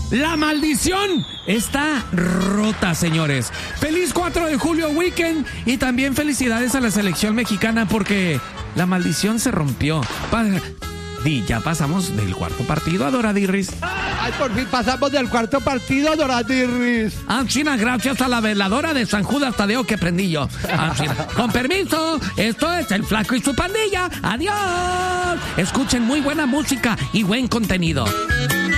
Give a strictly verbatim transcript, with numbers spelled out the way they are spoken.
La maldición está rota, señores. Feliz cuatro de julio weekend y también felicidades a la selección mexicana porque la maldición se rompió. Pa- y ya pasamos del cuarto partido a Doradirris. Ay, por fin pasamos del cuarto partido, Doradirris. Ah, China, gracias a la veladora de San Judas Tadeo que prendí yo. Ah, China. Con permiso, esto es El Flaco y su pandilla. Adiós. Escuchen muy buena música y buen contenido.